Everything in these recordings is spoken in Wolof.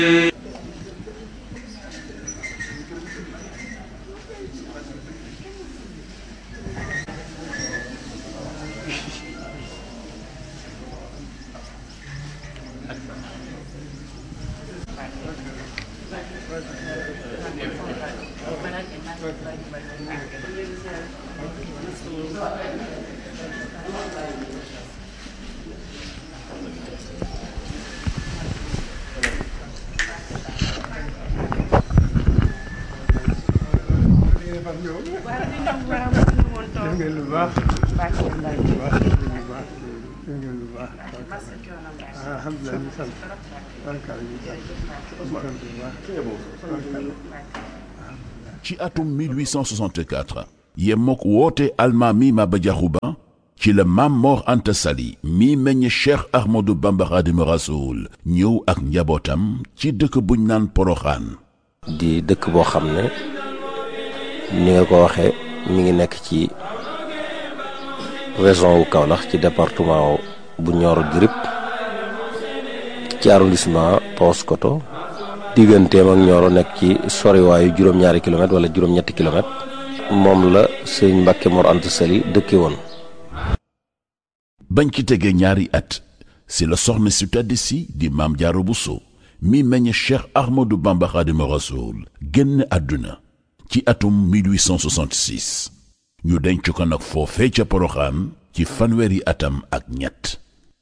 ci atum 1864 yemook woote almaami Maba Diakhou Ba ci la Maam Mor Anta Sali mi meññ Cheikh Ahmadou Bamba Khadimu Rasoul ñëw ak njabootam ci dëkk buñ naan Poroxaan. di dëkk boo xam ne ni nga ko waxee mi ngi nekk ci région wu Kaolack ci département bu Nioro du Rip ci arrondissement Paoskoto digganteem ak Nioro nekk ci soriwaayu juróom-ñaari kilomètre wala juróom-ñetti kilomètre moom la sëñ Mbàkke Mor Anta Sali dëkke woon. bañ ci tegee ñaari at si la soxna si tedd si di Maam Jaara Buso mi meññ Cheikh Ahmadou Bamba Khadimu Rasoul génn àdduna ci atum 1866 ñu denc ko nag foofee ca Poroxaan ci fanweeri atam ak ñett.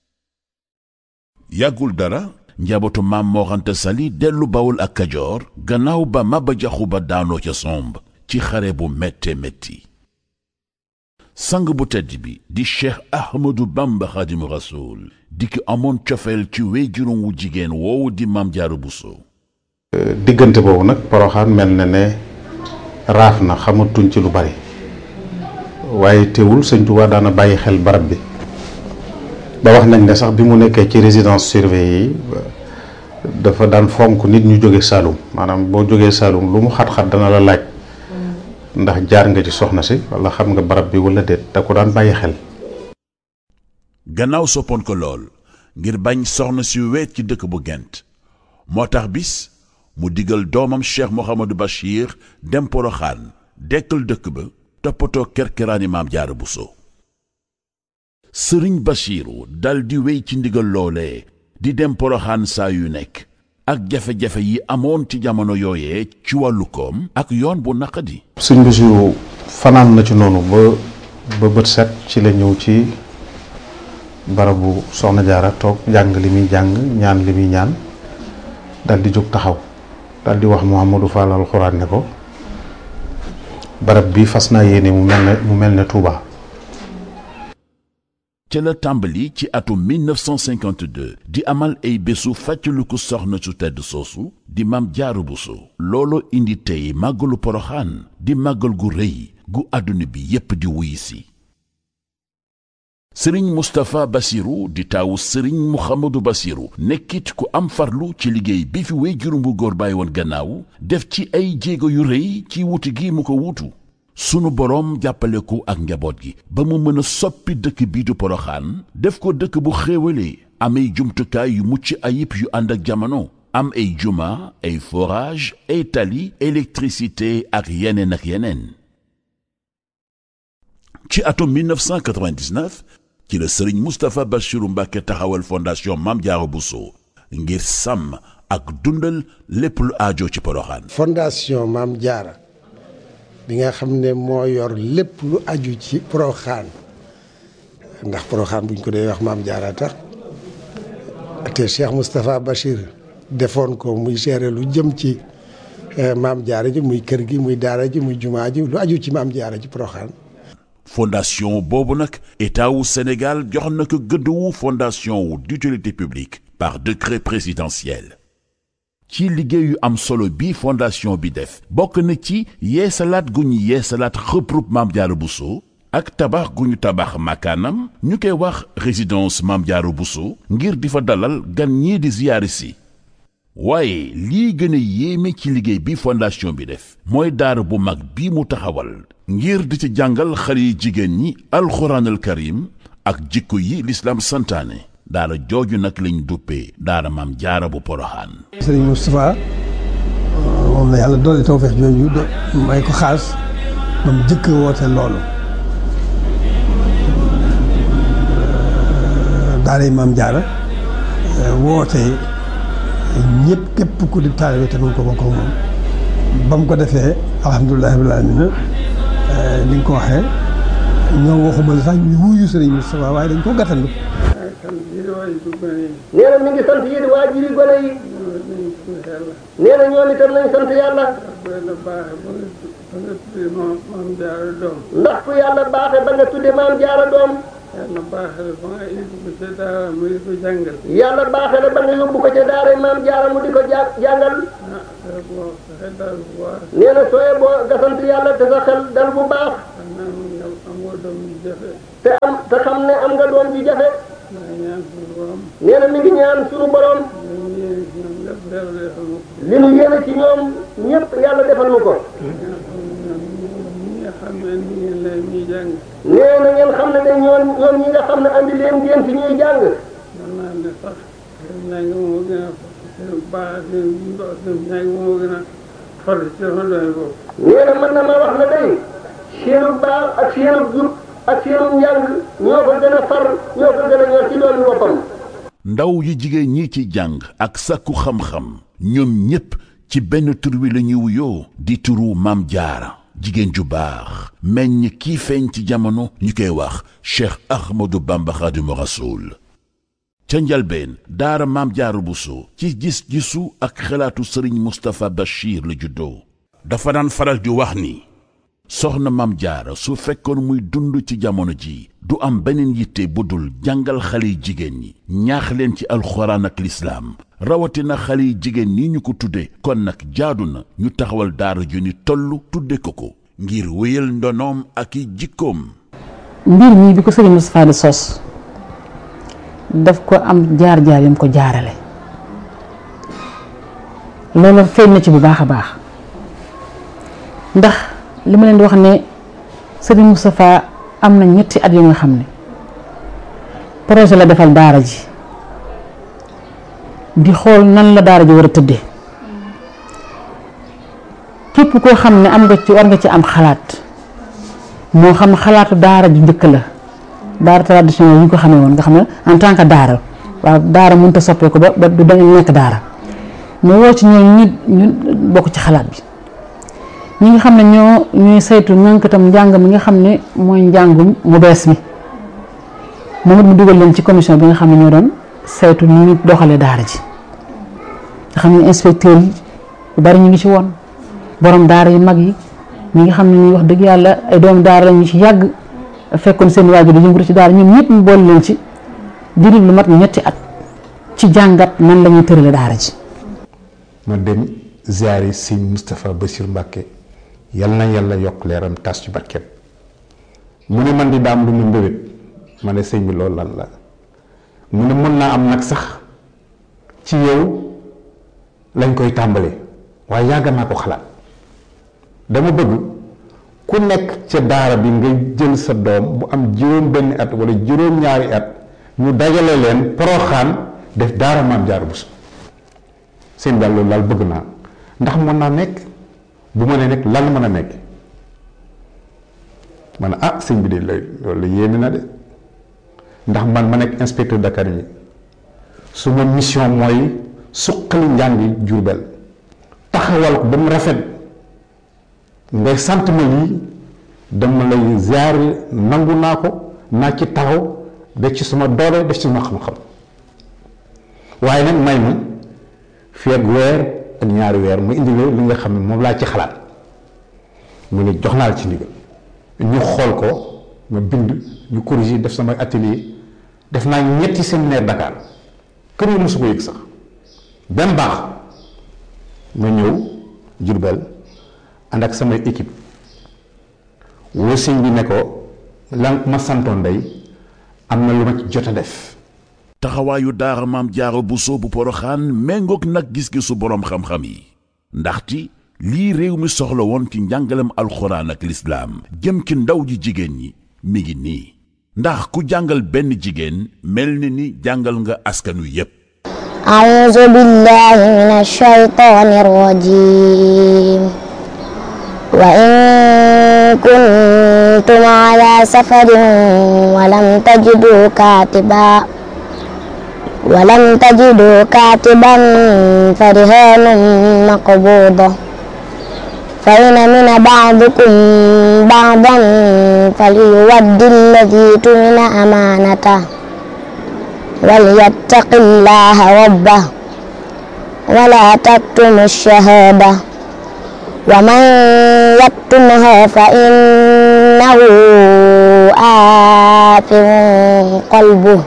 yàggul dara njabootu Maam Mor Anta Sali dellu Bawol ak Kajoor gannaaw ba Maba Diakhou Ba daanoo ca somb ci xare bu métte métti. sang bu tedd bi di Cheikh Ahmadou Bamba Khadimu Rasoul di ki amoon cofeel ci wéyjuram wu jigéen woowu di Maam Jaara Buso. diggante boobu nag Poroxaan mel na ne raaf na xamatuñ ci lu bari waaye teewul sëñ Tuubaa daana bàyyi xel barab bi ba wax nañ ne sax bi mu nekkee ci résidence surveillée yi dafa daan fonk nit ñu jóge Saalum maanaam boo jógee Saalum lu mu xat-xat dana la laaj ndax jaar nga ci soxna si wala xam nga barab bi wala déet da ko daan bàyyi xel. gannaaw soppoon ko lool ngir bañ soxna si weet ci dëkk bu Gent moo tax bis mu digal doomam Cheikh Mouhamadou Bachir dem Poroxaan dekkal dëkk ba toppatoo kerkeraani Maam Jaara Buso. sëriñ Bachiru dal di wéy ci ndigal loolee di dem Poroxaan saa yu nekk ak jafe-jafe yi amoon ci jamono yooyee ci wàllu koom ak yoon bu naqadi. sëñ Bachiru fanaan na ci noonu ba bët set ci la ñëw ci barabu soxna Jaara toog jàng li muy jàng ñaan li muy ñaan dal di jóg taxaw dal di wax Mouhamadou Fall alxuraan ne ko barab bi fas naa yéene mu mel ne Touba. ca la tàmbali ci atum 1952 di amal ay bésu fàttaliku soxna su tedd soosu di Maam Jaara Buso. looloo indi tey màggalu Poroxaan di màggal gu rëy gu àdduna bi yépp di wuy si. sëriñ Moustapha Bassirou di taawu sëriñ Mouhamadou Bassirou nekkit ku am farlu ci liggéey bi fi wéyjuram bu góor bàyyi woon gannaaw def ci ay jéego yu rëy ci wuti gi mu ko wutu. sunu boroom jàppale ko ak njaboot gi ba mu mën a soppi dëkk bii du Poroxaan def ko dëkk bu xéewalee am ay jumtukaay yu mucc ayib yu ànd ak jamono am ay juma ay forage ay tali électricité ak yeneen ak yeneen. ci atum 1999 ci la sëriñ Moustapha Bassirou Mbacké taxawal fondation Maam Jaara Buso ngir sàmm ak dundal lépp lu aajo ci Poroxaan. fondation Maam Jaara bi nga xam ne moo yor lépp lu aju ci Poroxaan ndax Poroxaan buñ ko dee wax Maam Jaara tax te Cheikh Moustapha Bachir defoon ko muy gérer lu jëm ci Maam Jaara ji muy kër gi muy daara ji muy jumaa ji lu aju ci Maam Jaara ci Poroxaan. fondation boobu nag état wu Sénégal jox na ko gëdd wu fondation wu d'utilité publique par décret présidentiel. ci liggéeyu am solo bi fondation bi def bokk na ci yeesalaat gu ñu yeesalaat xëprub Maam Jaara Buso ak tabax gu ñu tabax makaanam ñu koy wax résidence Maam Jaara Buso ngir di fa dalal gan ñii di ziyaari si. waaye lii gën a yéeme ci liggéey bi fondation bi def mooy daara bu mag bi mu taxawal ngir di ci jàngal xale yi jigéen ñi alxuraanal karim ak jikko yi lislaam santaane. daara jooju nag lañ duppee daara Maam Jaara bu Poroxaan. Sëriñ Moustapha moom la yàlla doole tawfeex jooju may ko xaas ba mu jëkk woote loolu daaray Maam Jaara woote ñëpp képp ku di taalibe te mu ko bokk moom ba mu ko defee alhamdulilah rabbil aalamiina ni nga ko waxee ñoom waxuma la sax ñu wuyu Sëriñ Moustapha waaye dañ ko gàttandu. nee na mi ngi sant yéen waajuri gone yi. nee na ñoom itam nañ sant yàlla. ndax ku yàlla baaxee ba nga tudde Maam Jaara doom. yàlla baaxee la ba nga yóbbu ko ca daara mu di ko jàngal. yàlla baaxee la ba nga yóbbu ko ca daara Maam Jaara mu di ko jàngal. nee na sooyee boo nga sant yàlla te sa xel dal bu baax. te xam ne am nga doom ji jafe. nee na mi ngi ñaan suñu borom. li nu yéene ci ñoom ñëpp yàlla defal nu ko. nee na ngeen xam ne ñoom ñi nga xam ne andi leen ngeen fi ñuy jàng. nee na mën na ma wax ne day seenu baax ak seenu jub ak seenu njàng ñoo ko gën a far ñoo ko gën a ñor ci doomu boppam. ndaw yi jigéen ñi ci jàng ak sàkku xam-xam ñoom ñépp ci benn tur wi la ñuy wuyoo di turu Maam Jaara jigéen ju baax meññ kii feeñ ci jamono ñu koy wax Cheikh Ahmadou Bamba Xaadimu Rasuul. ca njalbeen daara Maam Jaara Buso ci gis-gisu ak xalaatu sëriñ Moustapha Bachir la juddoo. dafa daan faral di wax ni soxna Maam Jaara su fekkoon muy dund ci jamono ji du am beneen yitte bu dul jàngal xale yi jigéen ñi ñaax leen ci alxuraan ak lislaam rawatina xale yi jigéen ñi ñu ko tudde kon nag jaadu na ñu taxawal daara ju ni toll tudde ko ngir wéyal ndonoom ak i jikkoom. mbir mi bi ko sëriñ Moustapha di sos daf ko am jaar-jaar yam ko jaarale loolu feeñ na ci bu baax a baax ndax li ma leen di wax ne sëriñ Moustapha am na ñetti at yu nga xam ne projet la defal daara ji di xool nan la daara ji war a tëddee képp koo xam ne am nga ci war nga ci am xalaat moo xam xalaatu daara ju njëkk la daara traditionnel yi ñu ko xamee woon nga xam ne en tant que daara waaw daara mënut a soppee ko ba du dañu nekk daara mu woo ci ñooñu ñu bokk ci xalaat bi ñi nga xam ne ñooy saytu ñànkatam njàng mi nga xam ne mooy njàngum mu bees mi moom it mu dugal leen ci commission bi nga xam ne ñoo doon saytu ni ñu doxalee daara ji nga xam ne inspecteur yi yu bari ñu ngi ci woon borom daara yu mag yi ñi nga xam ne ñuy wax dëgg yàlla ay doomu daara la ñu ci yàgg fekkoon seen waajur di yëngatu ci daara ñoom ñëpp mu boole leen ci diiru lu mat ñetti at ci jàngat nan la ñuy tërale daara ji. ma dem ziyaari sëñ Moustapha Bassir Mbacke yal na yàlla yokk leeram tas ci barkeem mu ne man di daam lu mu mbébét ma ne sëñ bi loolu lan la mu ne mën naa am nag sax ci yow lañ koy tàmbalee waaye yàgg naa ko xalaat dama bëgg ku nekk ca daara bi nga jël sa doom bu am juróom benn at wala juróom ñaari at ñu dajale leen Poroxaan def daara Maam Jaara Buso seen daal loolu daal bëgg naa ndax mën naa nekk bu ma nee nekk lan mën a nekk ma ne ah sëñ bi de loolu la yéeme na de ndax man ma nekk inspecteur d'académie su ma mission mooy suqali njàngi Jurbel taxawal ko ba mu rafet ngay sant ma lii dama lay ziar nangu naa ko naa ci taxaw def ci suma doole def ci suma xam-xam waaye nag may ma fii ak weer ak ñaari weer mu indi li nga xam ne moom laa ci xalaat mu ne jox naa la ci ndigal ñu xool ko ma bind ñu corriger def sama atelier def naa ñetti séminaire Dakar kër yi mosu ko yëg sax benn baax ma ñëw Jurbel ànd ak samay équipe woo sëñ bi ne ko lan ma santoon day am na lu ma ci jot a def. taxawaayu daara Maam Jaara Buso bu Poroxaan méngoog nag gis-gisu boroom xam-xam yi ndaxte lii réew mi soxla woon ci njàngalem alxuraan ak lislaam jëm ci ndaw ji jigéen ñi mi ngi nii ndax ku jàngal benn jigéen mel ni jàngal nga askanu yépp. a'uuzu billahi minash shaytaanir rajiim. wa in kuntum ala safarin ولم تجدوا كاتبا فرهان مقبوضة فإن من بعضكم بعضا فليؤد الذي اؤتمن أمانته وليتق الله ربه ولا تكتموا الشهادة ومن يكتمها فإنه آثم قلبه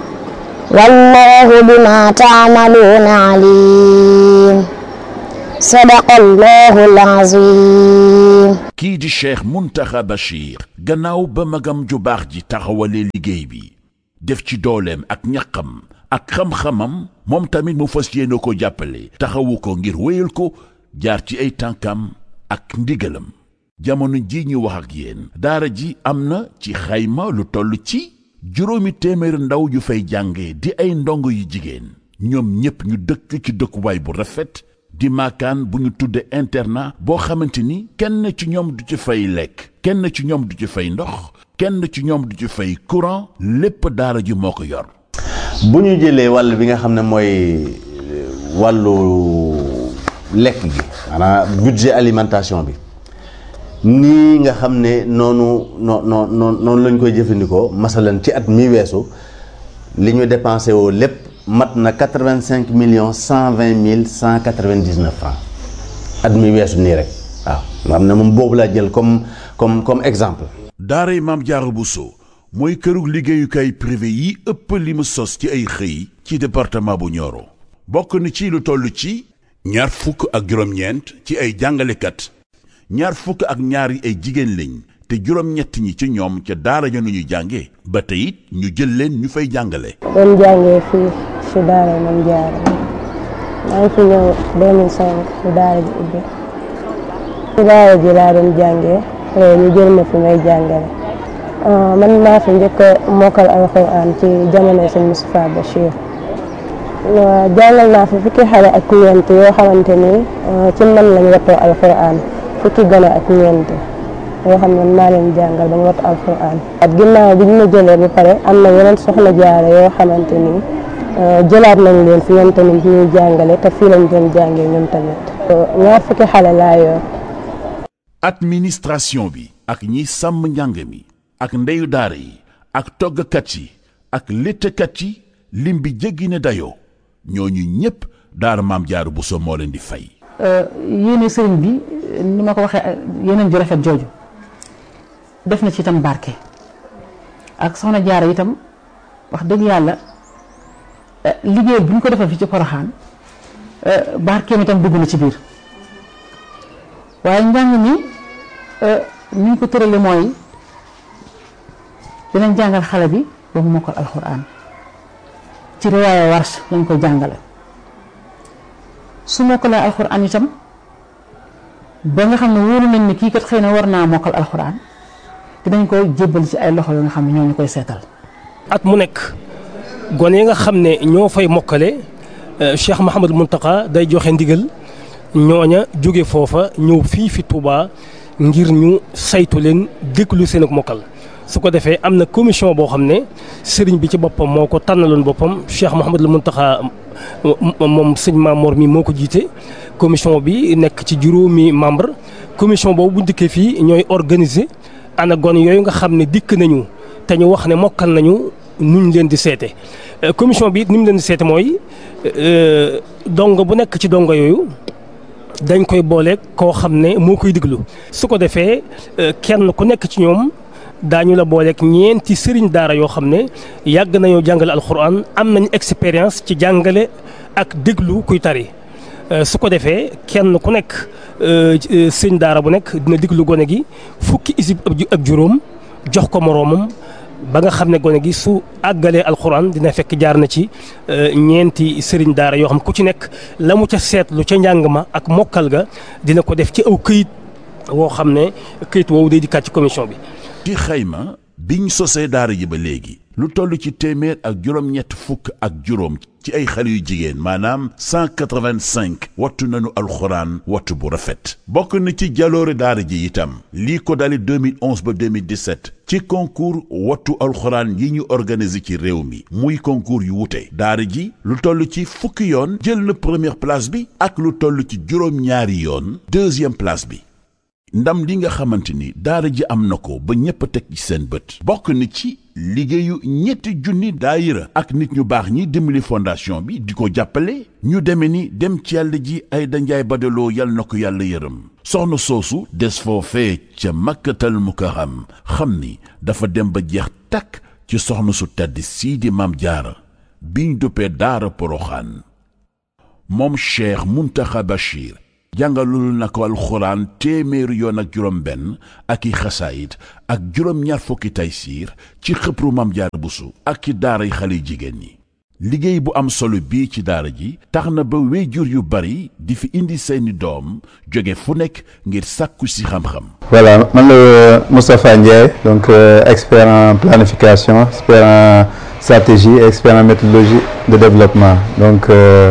والله بما تعملون عليم صدق الله العظيم. kii di Cheikh Mountakha Bachir gannaaw ba magam ju baax ji taxawalee liggéey bi def ci dooleem ak ñaqam ak xam-xamam moom tamit mu fas yéene ko jàppale taxawu ko ngir wéyal ko jaar ci ay tànkam ak ndigalam. jamono ji ñu wax ak yéen daara ji am na ci xayma lu toll ci 700 ndaw yu fay jànge di ay ndongo yu jigéen ñoom ñépp ñu dëkk ci dëkkuwaay bu rafet di maakaan bu ñu tudde internat boo xamante ni kenn ci ñoom du ci fay lekk kenn ci ñoom du ci fay ndox kenn ci ñoom du ci fay courant lépp daara ji moo ko yor. bu ñu jëlee wàll bi nga xam ne mooy wàllu lekk gi maanaam budget alimentation bi nii nga xam ne noonu lañ koy jëfandikoo masalan ci at mi weesu li ñu dépensé woo lépp mat na 85 millions 120 mille 199 francs at mi weesu nii rek waaw nga xam ne moom boobu laa jël comme exemple. daaray Maam Jaara Buso mooy kërug liggéeyukaay privé yi ëpp li mu sos ci ay xëy ci département bu Nioro bokk na ci lu toll ci 29 ci ay jàngalekat 22 ay jigéen lañ te 7 ñi ci ñoom ca daara ja nu ñu jànge ba tey it ñu jël leen ñu fay jàngale. doon jàngee fii ci daara Maam Jaara maa ngi fi ñëw 2005 ci daara ji ubbi ci daara ji laa doon jàngee ñu jël ma fi may jàngale man maa fi njëkk a mokkal alxuraan ci jamono sëñ Moustapha Bachir jàngal naa fi fukki xale ak ñeent yoo xamante ni ci man lañ wattoo alxuraan fukki gone ak ñeent yoo xam ne maa leen jàngal ba ñu wattu alxuraan at ginnaaw bi ñu ma jëlee ba pare am na yeneen soxna jaara yoo xamante ni jëlaat nañ leen fi ñoom tamit ñuy jàngale te fii lañ doon jàngee ñoom tamit 2 fukki xale laa yor. administration bi ak ñi sàmm njàng mi ak ndeyu daara yi ak toggkat yi ak léttkat yi lim bi jéggi na dayoo ñooñu ñépp daara Maam Jaara Buso moo leen di fay. yéene sëriñ bi ni ma ko waxee yeneen ju rafet jooju def na ci itam barke ak soxna Jaara itam wax dëgg yàlla liggéey bu ñu ko defal fi ci Poroxaan barkeem itam dugg na ci biir waaye njàng mi ni ñu ko tërale mooy dinañ jàngal xale bi ba mu mokkal alxuraan ci riwaaya Warsh lañ ko jàngale su mokkalee alxuraan itam ba nga xam ne wóolu nañ ne kii kat xëy na war naa mokkal alxuraan dinañ ko jébbal ci ay loxo yoo nga xam ne ñoo ñu koy seetal. at mu nekk gone yi nga xam ne ñoo fay mokkale Cheikh Mouhamadou Mountakha day joxe ndigal ñooña jóge foofa ñëw fii fi Touba ngir ñu saytu leen déglu seen ak mokkal su ko defee am na commission boo xam ne sëriñ bi ci boppam moo ko tànnaloon boppam Cheikh Mouhamadou Mountakha moom sëñ Mamour mi moo ko jiite commission bi nekk ci 5 membre commission boobu bu dikkee fii ñooy organiser ana gone yooyu nga xam ne dikk nañu te ñu wax ne mokkal nañu nuñ leen di seete commission bi it ni mu leen di seete mooy dongo bu nekk ci dongo yooyu dañ koy boole koo xam ne moo koy diglu su ko defee kenn ku nekk ci ñoom daañu la booleeg ñeenti sëriñ daara yoo xam ne yàgg nañoo jàngale alxuraan am nañ expérience ci jàngale ak déglu kuy tari su ko defee kenn ku nekk sëriñ daara bu nekk dina déglu gone gi fukki isib ak juróom jox ko moroomam ba nga xam ne gone gi su àggalee alxuraan dina fekk jaar na ci ñeenti sëriñ daara yoo xam ku ci nekk la mu ca seetlu ca njàng ma ak mokkal ga dina ko def ci aw këyit woo xam ne këyit woowu day dikkaat ci commission bi. ci xayma biñ sosee daara ji ba léegi lu toll ci téeméer ak juróom-ñett fukk ak juróom ci ay xale yu jigéen maanaam 185 wattu nañu alxuraan wattu bu rafet. bokk na ci jaloore daara ji itam lii ko dali 2011 ba 2017 ci concours wattu alxuraan yi ñu organisé ci réew mi muy concours yu wute. daara ji lu toll ci fukki yoon jël na première place bi ak lu toll ci juróom-ñaari yoon deuxième place bi. ndam li nga xamante ni daara ji am na ko ba ñépp a teg ci seen bët bokk na ci liggéeyu ñetti junni daayira ak nit ñu baax ñi dimbali fondation bi di ko jàppale ñu deme ni dem ci yàlla ji Ayda Njaay Badaloo yal na ko yàlla yërëm soxna soosu des foofee ca Makkatal Mukarram xam ni dafa dem ba jeex takk ci soxna su tedd sii di Maam Jaara biñ duppee daara Poroxaan moom Cheikh Muntaxa Bachir jàngalul na ko alxuraan téeméeri yoon ak juróom benn ak i xasaayit ak juróom-ñaar fukki taysiir ci xëpru Maam Jaara Buso ak ci daaray xale jigéen ñi. liggéey bu am solo bii ci daara ji tax na ba wéyjur yu bari di fi indi seeni doom jóge fu nekk ngir sàkku si xam-xam. Voilà, man la Moustapha Ndiaye, donc expert en planification, expert en stratégie et expert en méthodologie de développement. Donc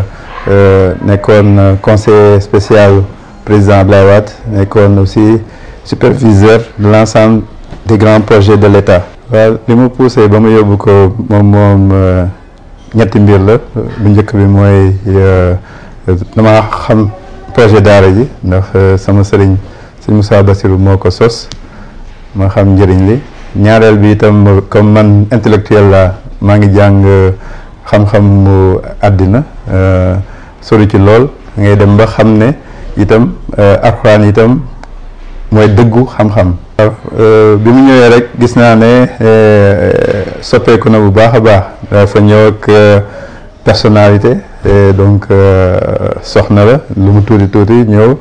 nekkoon conseiller spécial président Abdoulaye Wade, nekkoon aussi superviseur de l'ensemble des grands projets de l'État. waaw li mu poussé ba mu yóbbu ko moom ñetti mbir la bu njëkk bi mooy dama xam projet daara ji ndax sama sëriñ sëñ Moussa Bassirou moo ko sos ma xam njëriñ li ñaareel bi itam comme man intellectuel la maa ngi jàng xam-xam mu àddina sori ci lool ngay dem ba xam ne itam alxuraan itam mooy dëggu xam-xam. bi mu ñëwee rek gis naa ne soppeeku na bu baax a baax dafa ñëw ak personnalité donc soxna la lu mu tuuti tuuti ñëw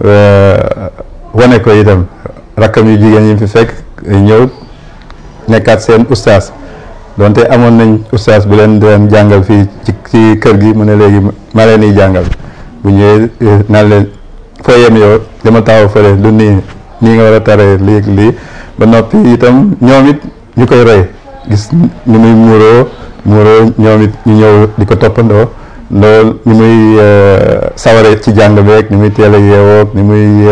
wane ko itam rakkam yu jigéen yi fi fekk ñëw nekkaat seen ustaas donte amoon nañ ustaas bu leen doon jàngal fii ci kër gi mu ne léegi ma leen di jàngal bu ñëwee naan leen foo yem yow dama taxaw fële lu nii nga war a taree lii ba noppi itam ñoom it ñu koy roy gis ni muy muuroo ñoom it ñu ñëw di ko toppandoo loolu ni muy saware ci jàng beeg ni muy teel a yeewoog ni muy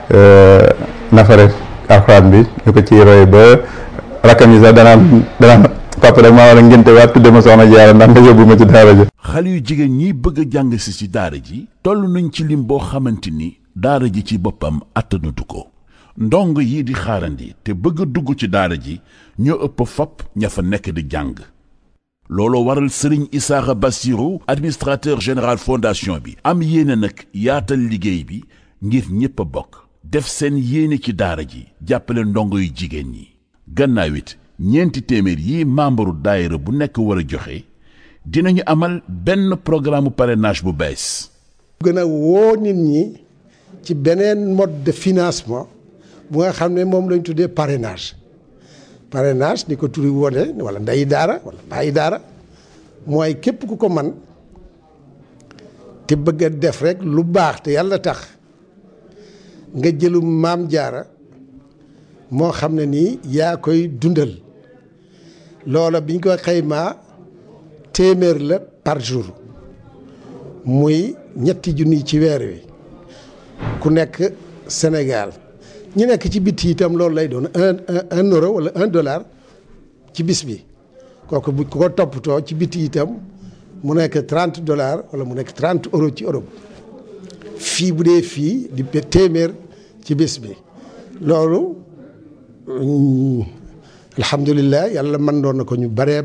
nafare alxuraan bi ñu ko ciy roy ba rakkam yi sax danaan papa rek maa war a ngénte waat tudde ma soxna Jaara ndax nga yóbbu ma ci daara ji. xale yu jigéen ñi bëgg a jàng si ci daara ji toll nañ ci lim boo xamante ni daara ji ci boppam attanatu ko ndong yi di xaarandi te bëgg a dugg ci daara ji ñoo ëpp fop ña fa nekk di jàng looloo waral Serigne Issakha Bassirou administrateur général fondation bi am yéene nag yaatal liggéey bi ngir ñépp a bokk def seen yéene ci daara ji jàppale ndongo yu jigéen ñi gannaaw it ñeenti téeméer yi membre daayira bu nekk war a joxe dinañu amal benn programme parrainage bu bees. gën a woo nit ñi ci beneen mode de financement bu nga xam ne moom lañ tuddee parrainage ni ko turi wone wala ndeyi daara wala bàyyi daara mooy képp ku ko man te bëgg a def rek lu baax te yàlla tax nga jëlu Maam Jaara moo xam ne nii yaa koy dundal loola biñ ko xaymaa téeméer la par jour muy ñetti junni ci weer wi ku nekk Sénégal ñu nekk ci bitti itam loolu lay doon un euro wala $1 ci bis bi kooku bu ko toppatoo ci bitti itam mu nekk $30 wala mu nekk 30 euros ci Europe fii bu dee fii di téeméer ci bis bi loolu alhamdulilah yàlla mën doon na ko ñu bare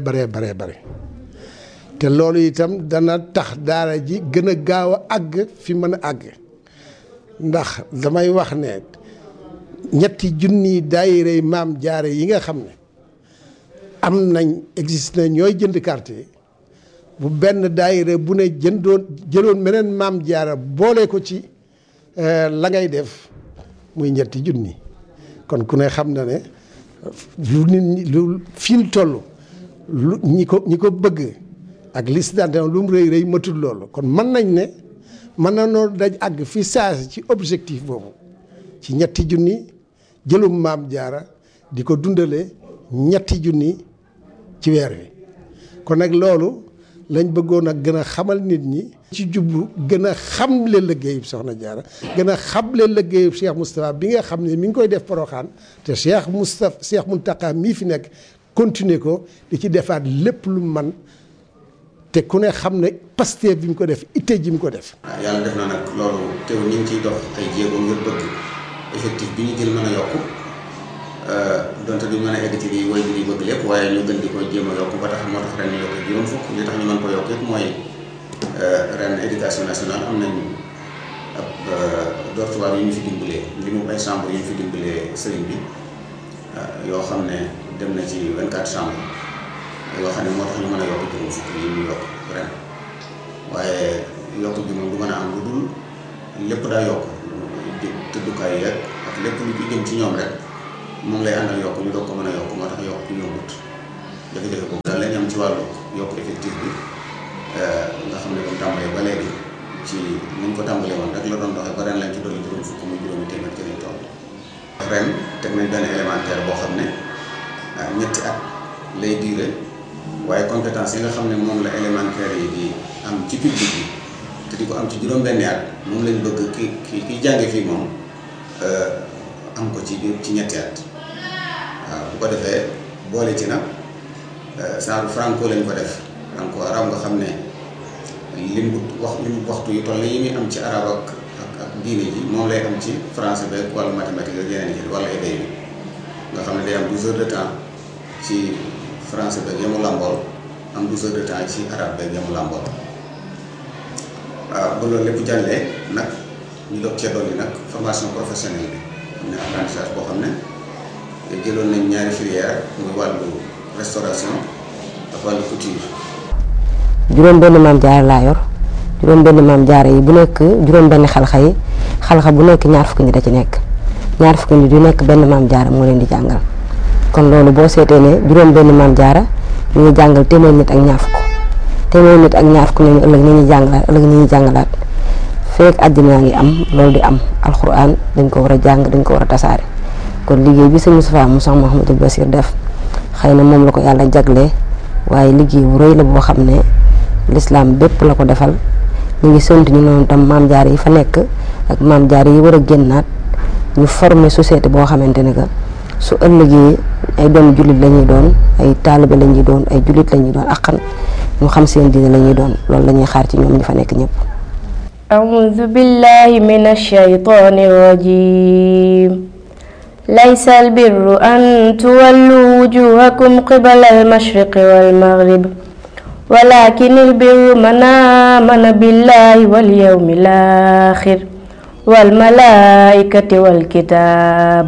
te loolu itam dana tax daara ji gën a gaaw a àgg fi mën a àgg ndax damay wax ne ñetti junni daayira Maam Jaara yi nga xam ne am nañ existe na ñooy jënd carte bu benn daayira bu ne jëloon meneen Maam Jaara boole ko ci la ngay def muy ñetti junni kon ku ne xam na ne lu nit ñi lu fi ñu toll lu ñi ko bëgg ak liste d'adhésion lu mu rëy matul loolu kon mën nañ ne mën na noo daj àgg fi saasi ci objectif boobu ci ñetti junni jëlum Maam Jaara di ko dundale ñetti junni ci weer wi kon nag loolu lañ bëggoon a gën a xamal nit ñi ci jublu gën a xamle liggéeyub Soxna Jaara gën a xamle liggéeyub Cheikh Moustapha bi nga xam ne mi ngi koy def Porokhane te Cheikh Mountakha mii fi nekk continuer ko di ci defaat lépp lu man te ku ne xam ne Pastef bi mu ko def itte ji mu ko def. yàlla def na nag loolu teew ñu ngi ciy dox ay jéego ngir bëgg effectif bi ñu jël mën a yokku donte duñ mën a egg ci lii woy bi di bëgg lépp waaye ñu gën di ko jéem a yokku ba tax moo tax ren ñu yokk juróom fukk li tax ñu mën ko yokk yëpp mooy ren éducation nationale am nañ ab dortoir yu ñu fi dimbalee li mu ay chambre yu ñu fi dimbalee sëriñ bi yoo xam ne dem na ci 24 chambres yoo xam ne moo tax ñu mën a yokk juróom fukk yi ñu yokk ren waaye yokk bi moom du mën a am lu dul lépp daa yokk tëddukaay yeeg ak lépp lu ci jëm ci ñoom rek moom lay àndal yokk ñu doog ko mën a yokk moo tax yokk ñu yombut jafe-jafe boobu daal lañ am ci wàllu yokk effectif bi nga xam ne comme tàmbalee ba léegi ci niñ ko tàmbalee woon rek la doon doxee ba ren lañ ci dolli juróom fukk muy juróomi téeméer ci lañ toll ren teg nañ benn élémentaire boo xam ne ñetti at lay diire waaye compétence yi nga xam ne moom la élémentaire yi di am ci public bi te di ko am ci juróom-benni at moom lañ bëgg ki jànge fii moom am ko ci ñetti at waaw bu ko defee boole ci nag genre franco lañ ko def franco arab nga xam ne lim waxtu yu toll yi muy am ci arab ak diine ji moom lay am ci français beeg wala mathématique ak yeneen yi wala éday bi nga xam ne day am 12 heures de temps ci français beeg yamu làmbool am 12 heures de temps ci arabe beeg yamu làmbool waaw ba loolu lépp jàllee nag ñu doog cee dolli nag formation professionnelle bi am na apprentissage boo xam ne jëloon nañ ñaari filière muy wàllu restauration ak wàllu couture. juróom benn maam jaara laa yor juróom benn maam jaara yi bu nekk juróom benn xalxa yi xalxa bu nekk ñaar fukki nit da ci nekk ñaar fukki nit yu nekk benn maam jaara moo leen di jàngal kon loolu boo seetee ne juróom benn maam jaara ñu ngi jàngal téeméer nit ak ñaar fukk téeméer nit ak ñaar fukk ne ëllëg ni ñuy jàngalaat ëllëg ni ñuy jàngalaat feek àddina ngi am loolu di am alxuraan dañ ko war a jàng dañ ko war a tasaare kon liggéey bi sëñ Moustapha mu sax Mouhamadou Bassir def xëy na moom la ko yàlla jaglee waaye liggéey bu rëy la boo xam ne l'islam bépp la ko defal ñu ngi sant ñu noonu tam maam jaar yi fa nekk ak maam jaar yi war a génnaat ñu former société boo xamante ne que su ëllëgee ay doom jullit la ñuy doon ay taalibe la ñuy doon ay jullit la ñuy doon akkan ñu xam seen diine la ñuy doon loolu la ñuy xaar ci ñoom ñi fa nekk ñëpp. أعوذ بالله من الشيطان الرجيم ليس البر أن تولوا وجوهكم قبل المشرق والمغرب ولكن البر من آمن بالله واليوم الآخر والملائكة والكتاب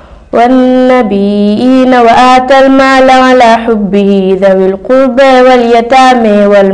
والنبيين وآتى المال على حبه ذوي القربى واليتامى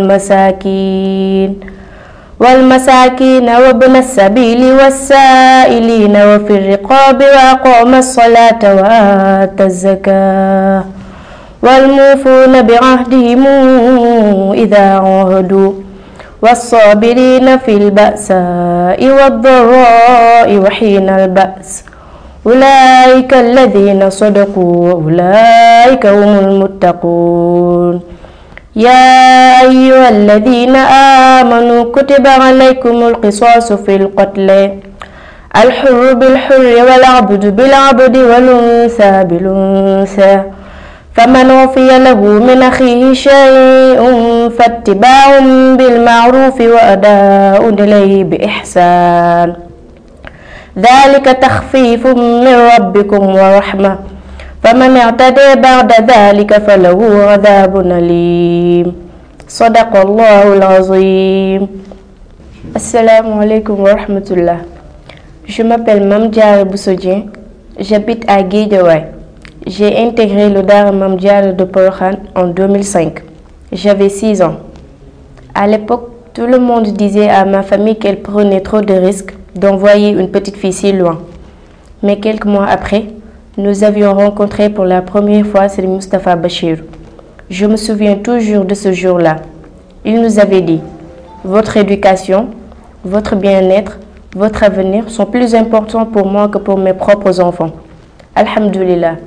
والمساكين وابن السبيل والسائلين وفي الرقاب وأقام الصلاة وآتى الزكاة والموفون بعهدهم إذا عاهدوا والصابرين في البأساء والضراء وحين البأس أولئك الذين صدقوا وأولئك هم المتقون يا أيها الذين آمنوا كتب عليكم القصاص في القتل الحر بالحر والعبد بالعبد والأنثى بالأنثى فمن عفي له من أخيه شيء فاتباع بالمعروف وأداء إليه بإحسان ذلك تخفيف من ربكم ورحمة فمن اعتدى بعد ذلك فله عذاب أليم صدق الله العظيم. Assalamu alaikum wa rahmatullah. Je m'appelle Mame Diarra Bousso Dieng, j'habite à Guédiawaye. J'ai intégré le Daara Mame Diarra de Porokhane en 2005. J'avais 6 ans. À l'époque, tout le monde disait à ma famille qu'elle prenait trop de risques d'envoyer une petite fille si loin. Mais quelques mois après, nous avions rencontré pour la première fois Serigne Moustapha Bachir. Je me souviens toujours de ce jour-là. Il nous avait dit: votre éducation, votre bien-être, votre avenir sont plus importants pour moi que pour mes propres enfants. Alhamdulillah,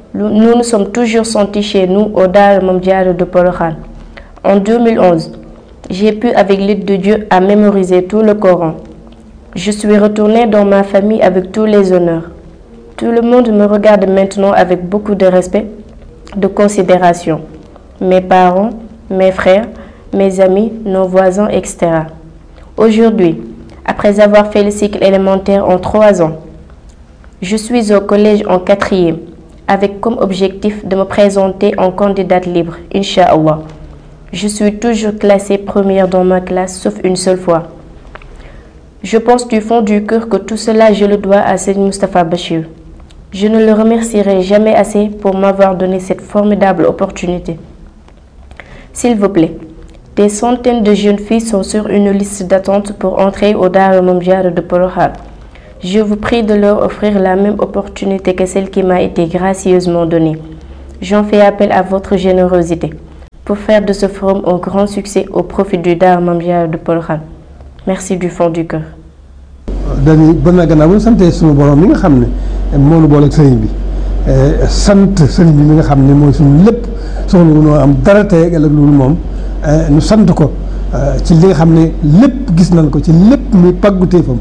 nous nous sommes toujours sentis chez nous au Daara Mame Diarra de Porokhane. En 2011, j'ai pu avec l'aide de Dieu à mémoriser tout le Coran. Je suis retournée dans ma famille avec tous les honneurs. Tout le monde me regarde maintenant avec beaucoup de respect, de considération. Mes parents, mes frères, mes amis, nos voisins, etc. Aujourd'hui, après avoir fait le cycle élémentaire en 3 ans, je suis au collège en 4e, avec comme objectif de me présenter en candidate libre, Inch'Allah. Je suis toujours classée première dans ma classe, sauf une seule fois. Je pense du fond du cœur que tout cela, je le dois à Serigne Moustapha Bachir. Je ne le remercierai jamais assez pour m'avoir donné cette formidable opportunité. S'il vous plaît, des centaines de jeunes filles sont sur une liste d'attente pour entrer au Daara Mame Diarra de Porokhane. Je vous prie de leur offrir la même opportunité que celle qui m'a été gracieusement donnée. J'en fais appel à votre générosité pour faire de ce forum un grand succès au profit du Daara Mame Diarra de Porokhane. Merci du fond du cœur. dañuy ba na gannaaw bu ñu santee suñu borom mi nga xam ne moo nu boole ak sëriñ bi sant sëriñ bi mi nga xam ne mooy suñu lépp soxla noo am dara tey ak loolu moom ñu sant ko ci li nga xam ne lépp gis nañ ko ci lépp muy pàgguteefam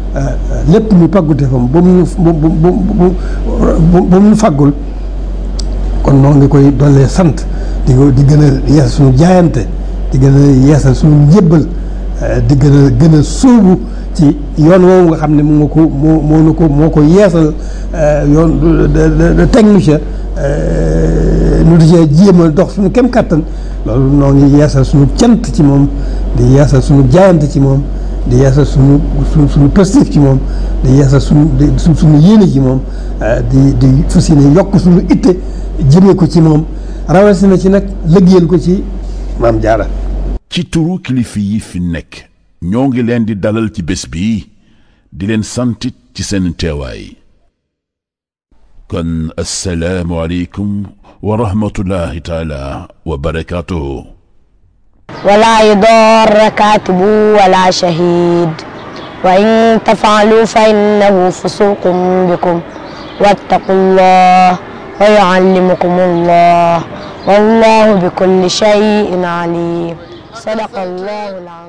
ba mu fàggul kon noo ngi koy dollee sant di gën a yeesal suñu jaayante di gën a yeesal suñu njébbal di gën a sóobu ci yoon woowu nga xam ne moo ko yeesal yoon teg nu ca nu di cee jéem a dox suñu kem kàttan loolu noo ngi yeesal suñu cant ci moom di yeesal suñu jaayante ci moom di yeesal suñu positif ci moom di yeesal suñu yéene ci moom di fas yéene yokk suñu itte jëmee ko ci moom rawatina ci nag liggéeyal ko ci Mame Diarra. ci turu kilifa yi fi nekk ñoo ngi leen di dalal ci bés bi di leen santit ci seen teewaay kon assalaamu aleykum wa rahmatullahi taala wa barakaatuhu ولا يضار كاتب ولا شهيد وإن تفعلوا فإنه فسوق بكم واتقوا الله ويعلمكم الله والله بكل شيء عليم صدق الله العظيم.